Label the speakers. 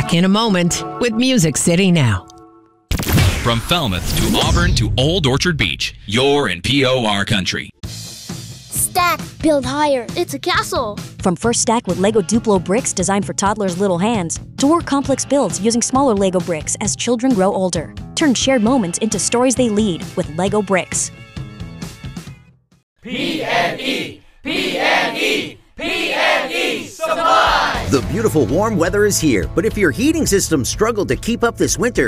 Speaker 1: Back in a moment with Music City Now.
Speaker 2: From Falmouth to Auburn to Old Orchard Beach, you're in POR country.
Speaker 3: Stack, build higher. It's a castle.
Speaker 4: From First Stack with Lego Duplo bricks designed for toddlers' little hands, to more complex builds using smaller Lego bricks as children grow older. Turn shared moments into stories they lead with Lego bricks.
Speaker 5: PNE! PNE! PNE Supply!
Speaker 6: The beautiful warm weather is here, but if your heating system struggled to keep up this winter,